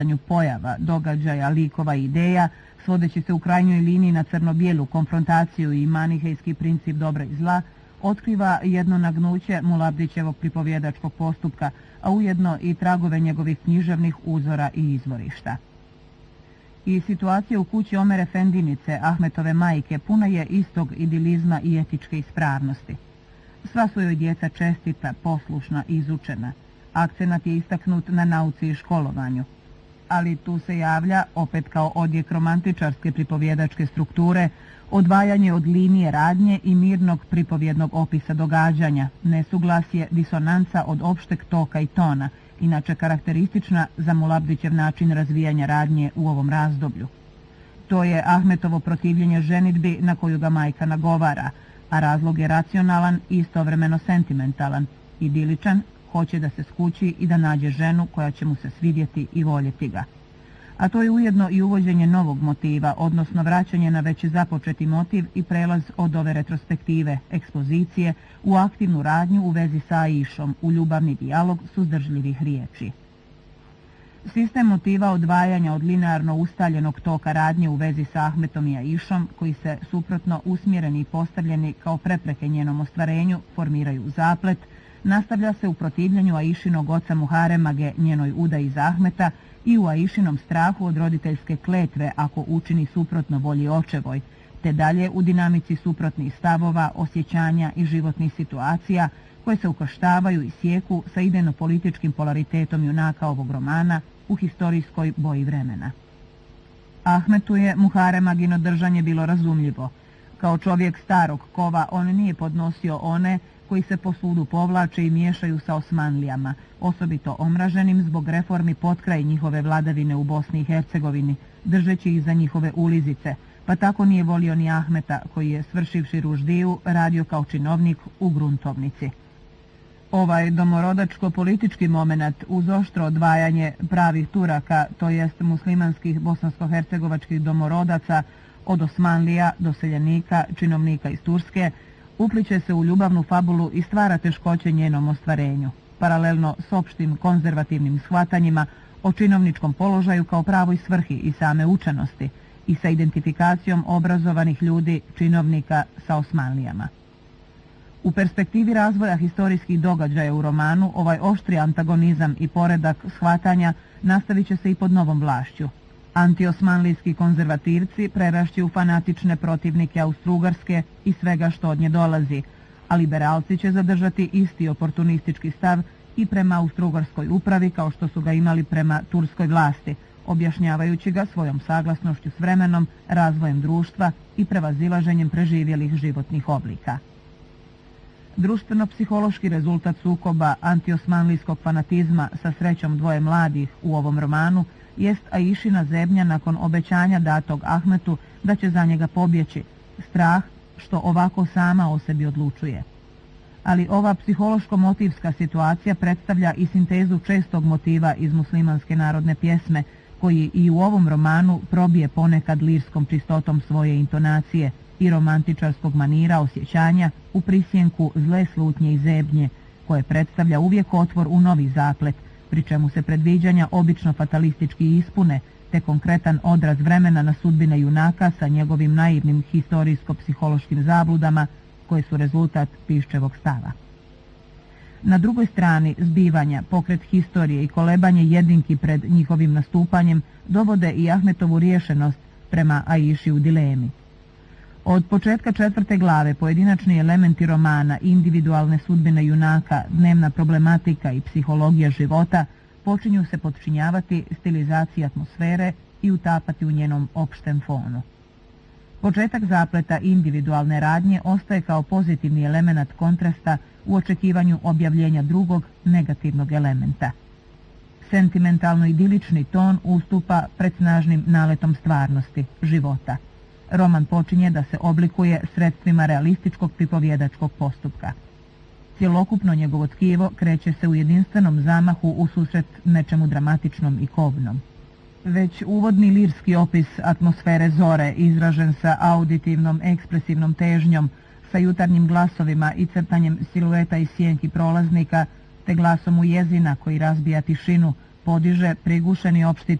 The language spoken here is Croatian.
pojava, događaja, likova i ideja, svodeći se u krajnjoj liniji na crno-bijelu konfrontaciju i manihejski princip dobra i zla, otkriva jedno nagnuće Mulabdićevog pripovjedačkog postupka, a ujedno i tragove njegovih književnih uzora i izvorišta. I situacija u kući Omer Efendinice, Ahmetove majke, puna je istog idilizma i etičke ispravnosti. Sva su joj djeca čestita, poslušna i izučena. Akcenat je istaknut na nauci i školovanju. Ali tu se javlja, opet kao odjek romantičarske pripovjedačke strukture, odvajanje od linije radnje i mirnog pripovjednog opisa događanja, nesuglasje, disonanca od opšteg toka i tona, inače karakteristična za Mulabdićev način razvijanja radnje u ovom razdoblju. To je Ahmetovo protivljenje ženidbi na koju ga majka nagovara, a razlog je racionalan i istovremeno sentimentalan, idiličan, hoće da se skući i da nađe ženu koja će mu se svidjeti i voljeti ga. A to je ujedno i uvođenje novog motiva, odnosno vraćanje na već započeti motiv i prelaz od ove retrospektive, ekspozicije, u aktivnu radnju u vezi sa Aišom, u ljubavni dijalog suzdržljivih riječi. Sistem motiva odvajanja od linearno ustaljenog toka radnje u vezi sa Ahmetom i Aišom, koji se suprotno usmjereni i postavljeni kao prepreke njenom ostvarenju, formiraju zaplet, nastavlja se u protivljenju Aišinog oca Muharemage njenoj udaji za Ahmeta i u Aišinom strahu od roditeljske kletve ako učini suprotno volji očevoj, te dalje u dinamici suprotnih stavova, osjećanja i životnih situacija koje se ukrštavaju i sjeku sa idejno-političkim polaritetom junaka ovog romana u historijskoj boji vremena. Ahmetu je Muharemagino držanje bilo razumljivo. Kao čovjek starog kova on nije podnosio one koji se po sudu povlače i miješaju sa Osmanlijama, osobito omraženim zbog reformi potkraj njihove vladavine u Bosni i Hercegovini, držeći ih za njihove ulizice, pa tako nije volio ni Ahmeta, koji je, svršivši ruždiju, radio kao činovnik u gruntovnici. Ovaj domorodačko-politički moment uz oštro odvajanje pravih Turaka, to jest muslimanskih bosansko-hercegovačkih domorodaca, od Osmanlija, doseljenika, činovnika iz Turske, upliče se u ljubavnu fabulu i stvara teškoće njenom ostvarenju, paralelno s opštim konzervativnim shvatanjima o činovničkom položaju kao pravoj svrhi i same učenosti i sa identifikacijom obrazovanih ljudi, činovnika sa Osmanlijama. U perspektivi razvoja historijskih događaja u romanu, ovaj oštri antagonizam i poredak shvatanja nastavit će se i pod novom vlašću. Antiosmanlijski konzervativci prerašći u fanatične protivnike Austro-Ugarske i svega što od nje dolazi, a liberalci će zadržati isti oportunistički stav i prema Austro-Ugarskoj upravi kao što su ga imali prema turskoj vlasti, objašnjavajući ga svojom saglasnošću s vremenom, razvojem društva i prevazilaženjem preživjelih životnih oblika. Društveno-psihološki rezultat sukoba antiosmanlijskog fanatizma sa srećom dvoje mladih u ovom romanu jest Aišina zebnja nakon obećanja datog Ahmetu da će za njega pobjeći, strah što ovako sama o sebi odlučuje. Ali ova psihološko-motivska situacija predstavlja i sintezu čestog motiva iz muslimanske narodne pjesme, koji i u ovom romanu probije ponekad lirskom čistotom svoje intonacije i romantičarskog manira osjećanja u prisjenku zle slutnje i zebnje, koje predstavlja uvijek otvor u novi zaplet, pri čemu se predviđanja obično fatalistički ispune, te konkretan odraz vremena na sudbine junaka sa njegovim naivnim historijsko-psihološkim zabludama, koje su rezultat Piščevog stava. Na drugoj strani zbivanja, pokret historije i kolebanje jedinki pred njihovim nastupanjem dovode i Ahmetovu riješenost prema Aiši u dilemi. Od početka 4. glave pojedinačni elementi romana, individualne sudbine junaka, dnevna problematika i psihologija života počinju se potčinjavati stilizaciji atmosfere i utapati u njenom opštem fonu. Početak zapleta individualne radnje ostaje kao pozitivni element kontrasta u očekivanju objavljenja drugog, negativnog elementa. Sentimentalno-idilični ton ustupa pred snažnim naletom stvarnosti, života. Roman počinje da se oblikuje sredstvima realističkog pripovjedačkog postupka. Cjelokupno njegovo tkivo kreće se u jedinstvenom zamahu u susret nečemu dramatičnom i kobnom. Već uvodni lirski opis atmosfere zore, izražen sa auditivnom, ekspresivnom težnjom, sa jutarnjim glasovima i crtanjem silueta i sjenki prolaznika, te glasom ujezina koji razbija tišinu, podiže prigušeni opšti